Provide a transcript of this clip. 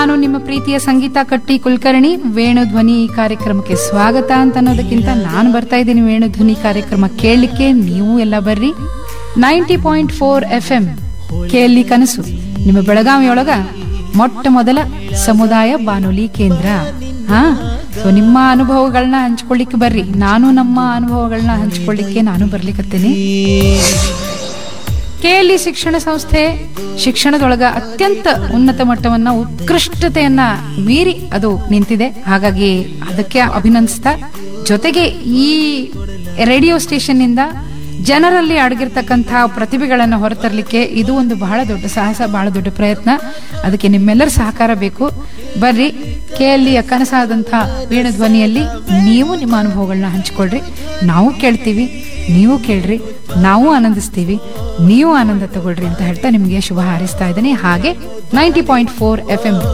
ನಾನು ನಿಮ್ಮ ಪ್ರೀತಿಯ ಸಂಗೀತ ಕಟ್ಟಿ ಕುಲಕರ್ಣಿ. ವೇಣುಧ್ವನಿ ಈ ಕಾರ್ಯಕ್ರಮಕ್ಕೆ ಸ್ವಾಗತ ಅಂತ ಅನ್ನೋದಕ್ಕಿಂತ ನಾನು ಬರ್ತಾ ಇದ್ದೀನಿ ವೇಣುಧ್ವನಿ ಕಾರ್ಯಕ್ರಮ ಕೇಳಲಿಕ್ಕೆ. ನೀವು ಎಲ್ಲ ಬರ್ರಿ. 90.4 FM ಕೇಳಿ ಕನಸು ನಿಮ್ಮ ಬೆಳಗಾವಿಯೊಳಗ ಮೊಟ್ಟ ಮೊದಲ ಸಮುದಾಯ ಬಾನುಲಿ ಕೇಂದ್ರ. ಸೊ ನಿಮ್ಮ ಅನುಭವಗಳನ್ನ ಹಂಚ್ಕೊಳ್ಳಿಕ್ಕೆ ಬರ್ರಿ. ನಾನು ನಮ್ಮ ಅನುಭವಗಳನ್ನ ಹಂಚ್ಕೊಳ್ಳಿಕ್ಕೆ ನಾನು ಬರ್ಲಿಕ್ಕತ್ತೇನೆ. ಕೆಎಲ್ಇ ಶಿಕ್ಷಣ ಸಂಸ್ಥೆ ಶಿಕ್ಷಣದೊಳಗ ಅತ್ಯಂತ ಉನ್ನತ ಮಟ್ಟವನ್ನ ಉತ್ಕೃಷ್ಟತೆಯನ್ನ ಮೀರಿ ಅದು ನಿಂತಿದೆ. ಹಾಗಾಗಿ ಅದಕ್ಕೆ ಅಭಿನಂದಿಸ್ತಾ, ಜೊತೆಗೆ ಈ ರೇಡಿಯೋ ಸ್ಟೇಷನ್ ಇಂದ ಜನರಲ್ಲಿ ಅಡಗಿರ್ತಕ್ಕಂತಹ ಪ್ರತಿಭೆಗಳನ್ನು ಹೊರತರಲಿಕ್ಕೆ ಇದು ಒಂದು ಬಹಳ ದೊಡ್ಡ ಸಾಹಸ, ಬಹಳ ದೊಡ್ಡ ಪ್ರಯತ್ನ. ಅದಕ್ಕೆ ನಿಮ್ಮೆಲ್ಲರ ಸಹಕಾರ ಬೇಕು. ಬರ್ರಿ, ಕೆಎಲ್ಇಯ ಕನಸಾದಂತಹ ವೇಣುಧ್ವನಿಯಲ್ಲಿ ನೀವು ನಿಮ್ಮ ಅನುಭವಗಳನ್ನ ಹಂಚಿಕೊಳ್ಳ್ರಿ. ನಾವು ಕೇಳ್ತೀವಿ, ನೀವು ಕೇಳ್ರಿ, ನಾವು ಆನಂದಿಸ್ತೀವಿ, ನೀವು ಆನಂದ ತಗೊಳ್ರಿ ಅಂತ ಹೇಳ್ತಾ ನಿಮ್ಗೆ ಶುಭ ಹಾರೈಸ್ತಾ ಇದ್ದೀನಿ. ಹಾಗೆ 90.4 FM